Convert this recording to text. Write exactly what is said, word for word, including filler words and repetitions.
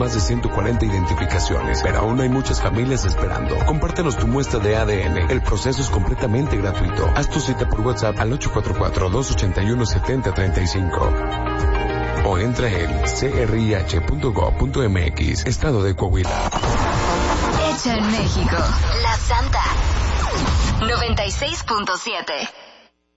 más de ciento cuarenta identificaciones, pero aún hay muchas familias esperando. Compártenos tu muestra de A D N. El proceso es completamente gratuito. Haz tu cita por WhatsApp al ocho cuatro cuatro, dos ocho uno, siete cero tres cinco. O entra en c r i h punto gov punto m x, Estado de Coahuila. Hecha en México. La Santa. noventa y seis punto siete.